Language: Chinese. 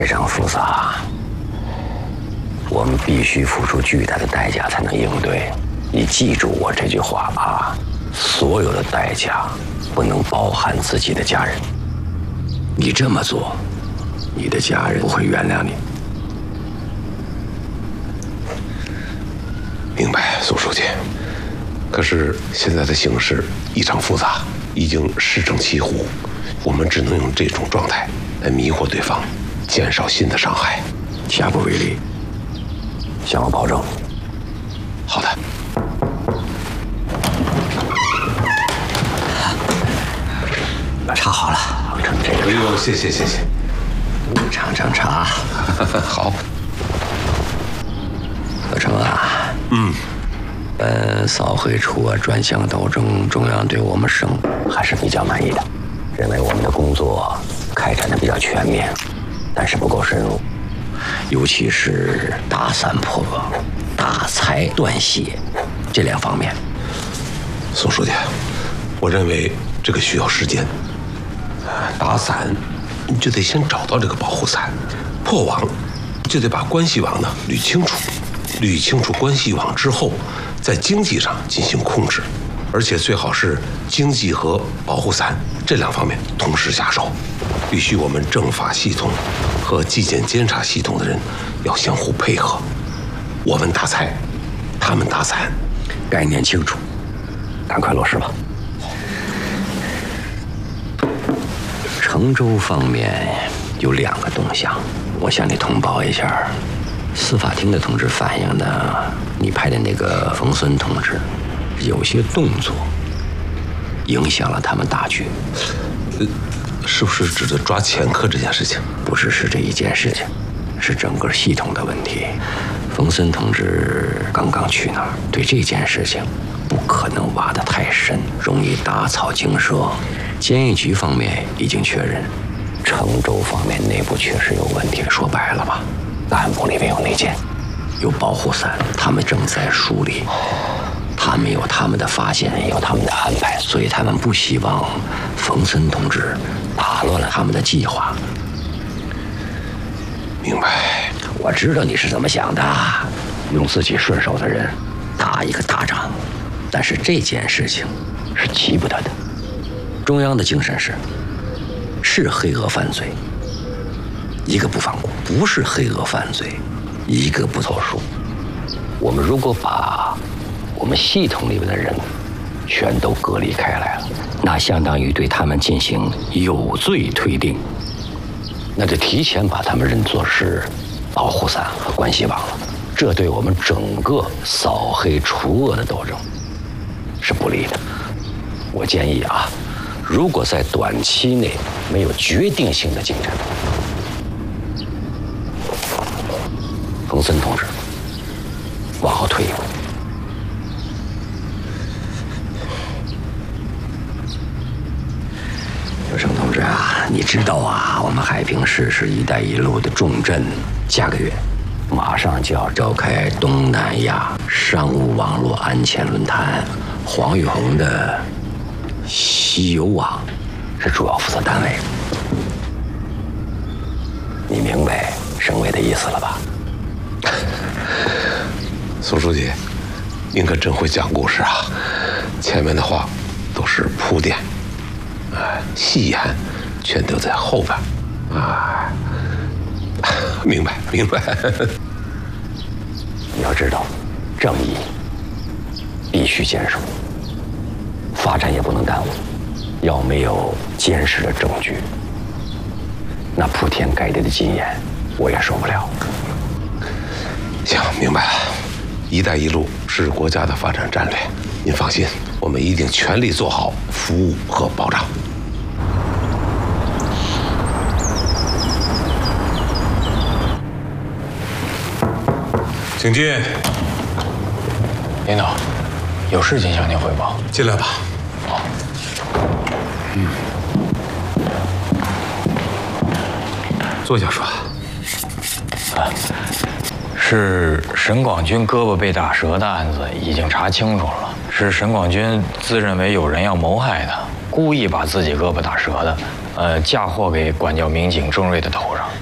非常复杂，我们必须付出巨大的代价才能应对。你记住我这句话啊，所有的代价不能包含自己的家人。你这么做，你的家人不会原谅你。 明白，苏书记。可是现在的形势异常复杂，已经事成骑虎，我们只能用这种状态来迷惑对方，减少新的伤害。 下不为例，向我保证。 好的。 茶好了，尝这个。 哎呦，谢谢。 尝茶。 好。 何成啊，扫黑除恶专项斗争，中央对我们省还是比较满意的，认为我们的工作开展的比较全面，但是不够深入，尤其是打散破恶、打财断邪这两方面。 宋书记，我认为这个需要时间。打散，你就得先找到这个保护伞；破网，就得把关系网呢捋清楚。捋清楚关系网之后，在经济上进行控制，而且最好是经济和保护伞这两方面同时下手。必须我们政法系统和纪检监察系统的人要相互配合，我们打财，他们打伞。 概念清楚，赶快落实吧。成州方面有2个动向，我向你通报一下。司法厅的同志反映呢，你派的那个冯孙同志有些动作影响了他们大局。 是不是指的抓掮客这件事情？ 不只是这一件事情，是整个系统的问题。冯孙同志刚刚去那儿，对这件事情不可能挖得太深，容易打草惊蛇。监狱局方面已经确认，成州方面内部确实有问题。说白了吧，档案部里面有内奸，有保护伞，他们正在梳理。他们有他们的发现，有他们的安排，所以他们不希望冯森同志打乱了他们的计划。 明白。 我知道你是怎么想的，用自己顺手的人打一个大仗，但是这件事情是急不得的。中央的精神是黑恶犯罪，一个不放过；不是黑恶犯罪，一个不投诉。我们如果把我们系统里面的人全都隔离开来了，那相当于对他们进行有罪推定，那就提前把他们认作是保护伞和关系网了。这对我们整个扫黑除恶的斗争是不利的。我建议啊，如果在短期内没有决定性的进展，冯森同志往后退一步。刘成同志啊，你知道啊，我们海平市是一带一路的重镇，下个月马上就要召开东南亚商务网络安全论坛，黄玉红的西油网是主要负责单位。你明白省委的意思了吧？ 宋书记，您可真会讲故事啊！前面的话都是铺垫，戏言全都在后边。明白。 你要知道，正义必须坚守，发展也不能耽误。要没有坚实的证据，那铺天盖地的禁言我也受不了。 行，明白了。一带一路是国家的发展战略，您放心，我们一定全力做好服务和保障。 请进。 领导，有事情向您汇报。 进来吧。 好。 坐下说。 是沈广军胳膊被打折的案子已经查清楚了，是沈广军自认为有人要谋害他，故意把自己胳膊打折的，嫁祸给管教民警郑瑞的头上。